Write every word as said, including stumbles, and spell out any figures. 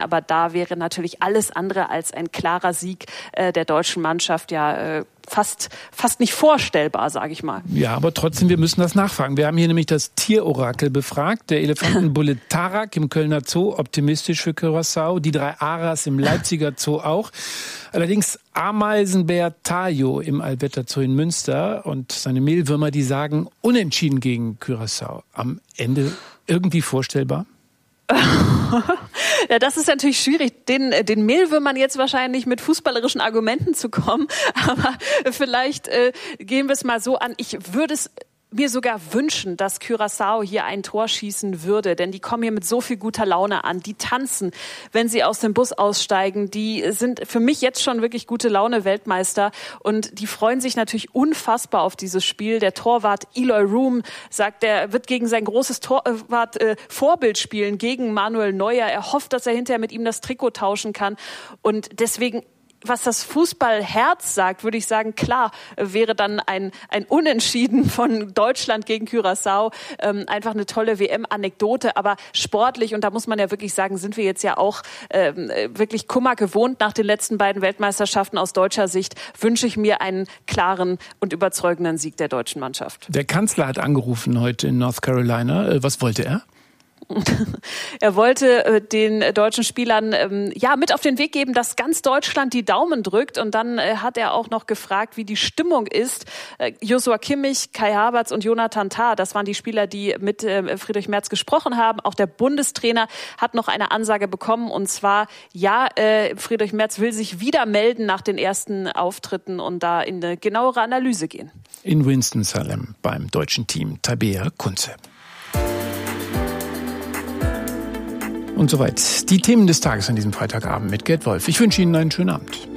aber da wäre natürlich alles andere als ein klarer Sieg äh, der deutschen Mannschaft ja äh, fast fast nicht vorstellbar, sage ich mal. Ja, aber trotzdem, wir müssen das nachfragen. Wir haben hier nämlich das Tierorakel befragt. Der Elefantenbulle Tarak im Kölner Zoo, optimistisch für Curaçao. Die drei Aras im Leipziger Zoo auch. Allerdings Ameisenbär Tayo im Allwetter Zoo in Münster und seine Mehlwürmer, die sagen unentschieden gegen Curaçao. Am Ende irgendwie vorstellbar? Ja, das ist natürlich schwierig, den, den Mehlwürmern jetzt wahrscheinlich mit fußballerischen Argumenten zu kommen. Aber vielleicht äh, gehen wir es mal so an. Ich würde es mir sogar wünschen, dass Curaçao hier ein Tor schießen würde, denn die kommen hier mit so viel guter Laune an. Die tanzen, wenn sie aus dem Bus aussteigen. Die sind für mich jetzt schon wirklich gute Laune Weltmeister und die freuen sich natürlich unfassbar auf dieses Spiel. Der Torwart Eloy Room sagt, er wird gegen sein großes Torwart äh, Vorbild spielen, gegen Manuel Neuer. Er hofft, dass er hinterher mit ihm das Trikot tauschen kann und deswegen, was das Fußballherz sagt, würde ich sagen, klar, wäre dann ein ein Unentschieden von Deutschland gegen Curaçao ähm, einfach eine tolle W M-Anekdote, aber sportlich, und da muss man ja wirklich sagen, sind wir jetzt ja auch ähm, wirklich Kummer gewohnt nach den letzten beiden Weltmeisterschaften. Aus deutscher Sicht wünsche ich mir einen klaren und überzeugenden Sieg der deutschen Mannschaft. Der Kanzler hat angerufen heute in North Carolina. Was wollte er? Er wollte äh, den deutschen Spielern ähm, ja mit auf den Weg geben, dass ganz Deutschland die Daumen drückt. Und dann äh, hat er auch noch gefragt, wie die Stimmung ist. Äh, Joshua Kimmich, Kai Havertz und Jonathan Tah, das waren die Spieler, die mit äh, Friedrich Merz gesprochen haben. Auch der Bundestrainer hat noch eine Ansage bekommen. Und zwar, ja, äh, Friedrich Merz will sich wieder melden nach den ersten Auftritten und da in eine genauere Analyse gehen. In Winston-Salem beim deutschen Team Tabea Kunze. Und soweit die Themen des Tages an diesem Freitagabend mit Gerd Wolf. Ich wünsche Ihnen einen schönen Abend.